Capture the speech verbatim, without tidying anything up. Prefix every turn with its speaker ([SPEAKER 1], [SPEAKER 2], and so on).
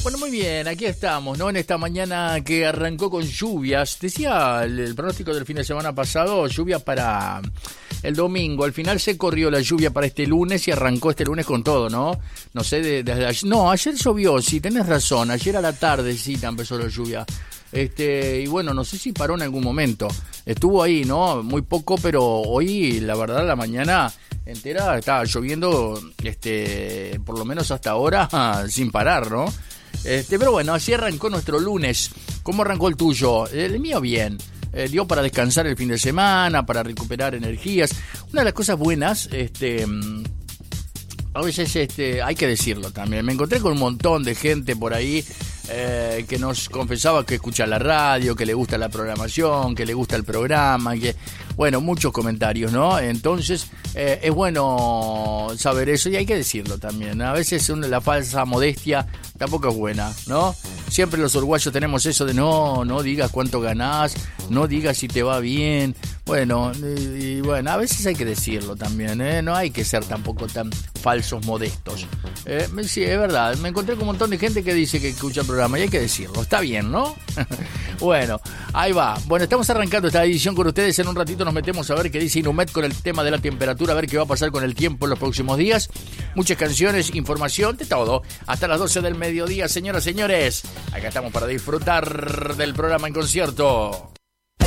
[SPEAKER 1] Bueno, muy bien, aquí estamos, ¿no? En esta mañana que arrancó con lluvias. Decía el, el pronóstico del fin de semana pasado, lluvia para el domingo. Al final se corrió la lluvia para este lunes y arrancó este lunes con todo, ¿no? No sé, de, desde ayer. No, ayer llovió, sí, tenés razón. Ayer a la tarde sí empezó la lluvia. Este, y bueno, no sé si paró en algún momento. Estuvo ahí, ¿no? Muy poco, pero hoy, la verdad, la mañana entera estaba lloviendo, este, por lo menos hasta ahora, sin parar, ¿no? Este, pero bueno, así arrancó nuestro lunes. ¿Cómo arrancó el tuyo? El mío bien. Eh, dio para descansar el fin de semana, para recuperar energías. Una de las cosas buenas, este, a veces este, hay que decirlo también. Me encontré con un montón de gente por ahí eh, que nos confesaba que escucha la radio, que le gusta la programación, que le gusta el programa, que bueno, muchos comentarios, ¿no? Entonces eh, es bueno saber eso y hay que decirlo también. A veces una, la falsa modestia tampoco es buena, ¿no? Siempre los uruguayos tenemos eso de no, no digas cuánto ganás, no digas si te va bien. Bueno, y, y bueno, a veces hay que decirlo también, ¿eh? No hay que ser tampoco tan falsos modestos. Eh, sí, es verdad, me encontré con un montón de gente que dice que escucha el programa y hay que decirlo, está bien, ¿no? Bueno, ahí va. Bueno, estamos arrancando esta edición con ustedes. En un ratito nos metemos a ver qué dice Inumet con el tema de la temperatura, a ver qué va a pasar con el tiempo en los próximos días. Muchas canciones, información, de todo. Hasta las doce del mediodía, señoras y señores. Acá estamos para disfrutar del programa en concierto.